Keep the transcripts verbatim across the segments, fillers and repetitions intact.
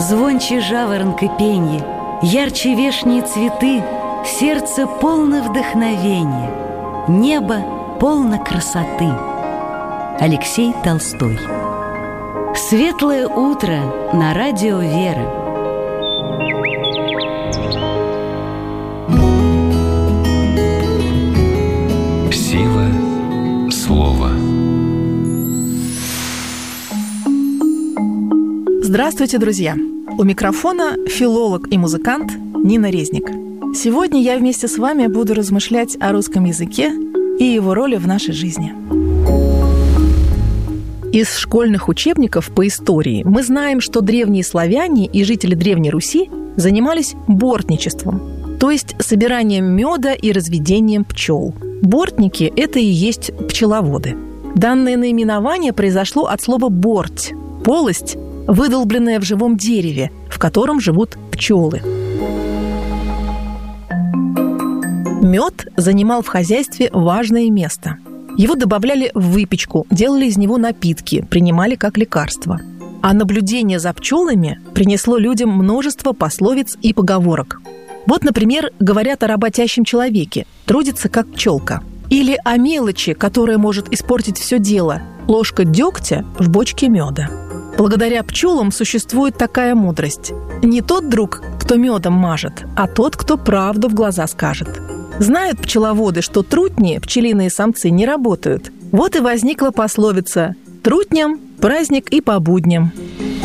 Звонче жаворонка пенье, ярче вешние цветы, сердце полно вдохновения, небо полно красоты. Алексей Толстой. Светлое утро на радио «Вера». Сила слова. Здравствуйте, друзья! У микрофона филолог и музыкант Нина Резник. Сегодня я вместе с вами буду размышлять о русском языке и его роли в нашей жизни. Из школьных учебников по истории мы знаем, что древние славяне и жители Древней Руси занимались бортничеством, то есть собиранием меда и разведением пчел. Бортники – это и есть пчеловоды. Данное наименование произошло от слова «борть» – полость, выдолбленная в живом дереве, в котором живут пчелы. Мед занимал в хозяйстве важное место. Его добавляли в выпечку, делали из него напитки, принимали как лекарство. А наблюдение за пчелами принесло людям множество пословиц и поговорок. Вот, например, говорят о работящем человеке – трудится как пчелка. Или о мелочи, которая может испортить все дело – ложка дегтя в бочке меда. Благодаря пчелам существует такая мудрость. Не тот друг, кто медом мажет, а тот, кто правду в глаза скажет. Знают пчеловоды, что трутни, пчелиные самцы, не работают. Вот и возникла пословица «трутням праздник и по будням».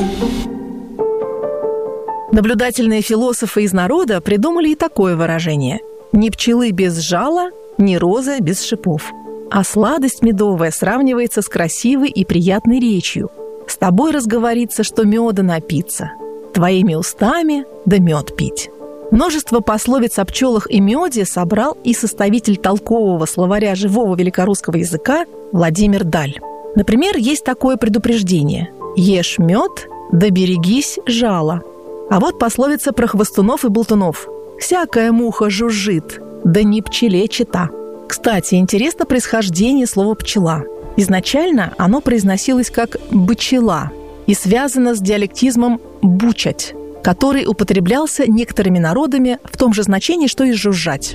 Наблюдательные философы из народа придумали и такое выражение: «Ни пчелы без жала, ни розы без шипов». А сладость медовая сравнивается с красивой и приятной речью. С тобой разговорится, что меда напиться, твоими устами да мед пить. Множество пословиц о пчелах и меде собрал и составитель толкового словаря живого великорусского языка Владимир Даль. Например, есть такое предупреждение: «Ешь мед, да берегись жала». А вот пословица про хвостунов и болтунов: «Всякая муха жужжит, да не пчеле чита». Кстати, интересно происхождение слова «пчела». Изначально оно произносилось как «бычела» и связано с диалектизмом «бучать», который употреблялся некоторыми народами в том же значении, что и «жужжать».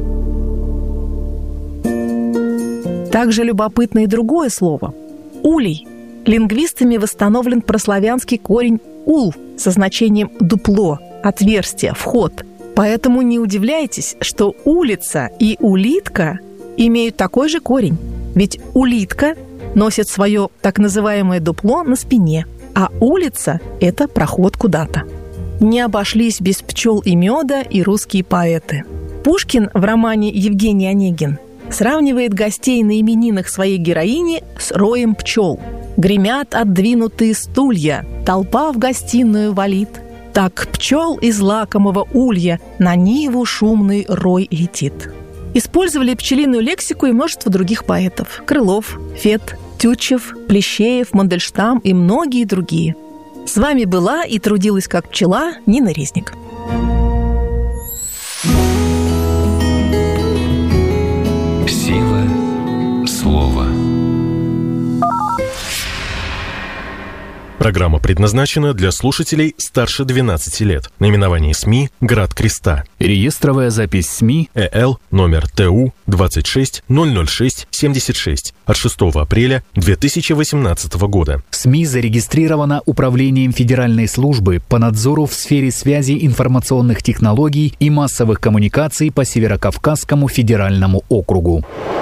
Также любопытно и другое слово – «улей». Лингвистами восстановлен прославянский корень «ул» со значением «дупло», «отверстие», «вход». Поэтому не удивляйтесь, что «улица» и «улитка» имеют такой же корень. Ведь улитка носит свое так называемое дупло на спине, а улица – это проход куда-то. Не обошлись без пчел и меда и русские поэты. Пушкин в романе «Евгений Онегин» сравнивает гостей на именинах своей героини с роем пчел. «Гремят отдвинутые стулья, толпа в гостиную валит. Так пчел из лакомого улья на ниву шумный рой летит». Использовали пчелиную лексику и множество других поэтов – Крылов, Фет, Тютчев, Плещеев, Мандельштам и многие другие. С вами была и трудилась как пчела Нина Резник. Сила слова. Программа предназначена для слушателей старше двенадцати лет. Наименование СМИ «Град Креста». Реестровая запись СМИ ЭЛ номер ТУ двадцать шесть ноль ноль шесть семьдесят шесть от шестого апреля две тысячи восемнадцатого года. СМИ зарегистрирована Управлением Федеральной службы по надзору в сфере связи информационных технологий и массовых коммуникаций по Северокавказскому федеральному округу.